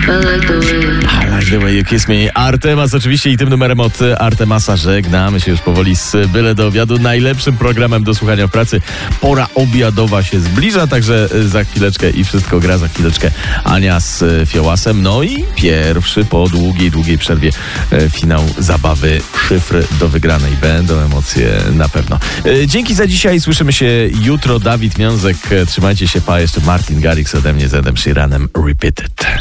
I like the way you kiss me. Artemas oczywiście i tym numerem od Artemasa żegnamy się już powoli z Byle do obiadu. Najlepszym programem do słuchania w pracy. Pora obiadowa się zbliża, także za chwileczkę i wszystko gra. Za chwileczkę Ania z Fiołasem. No i pierwszy po długiej przerwie finał zabawy Szyfry do wygranej. Będą emocje na pewno. Dzięki za dzisiaj. Słyszymy się jutro. Dawid Miązek. Trzymajcie się, pa. Jeszcze Martin Garrix ode mnie z Edem Sheeranem. Repeated.